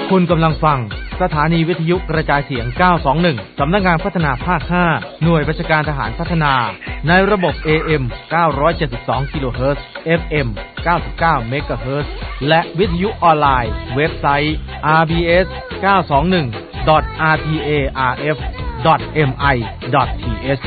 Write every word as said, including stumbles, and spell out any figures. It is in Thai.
คุณกำลังฟังสถานีวิทยุกระจายเสียงเก้าสองหนึ่งสำนักงานพัฒนาภาคห้าหน่วยบัญชาการทหารพัฒนาในระบบ เอ เอ็ม เก้าร้อยเจ็ดสิบสองกิโลเฮิรตซ์ เอฟ เอ็ม เก้าสิบเก้าเมกะเฮิรตซ์และวิทยุออนไลน์เว็บไซต์ อาร์ บี เอส เก้าสองหนึ่ง ดอท อาร์ ที เอ อาร์ เอฟ ดอท เอ็ม ไอ ดอท ที เอช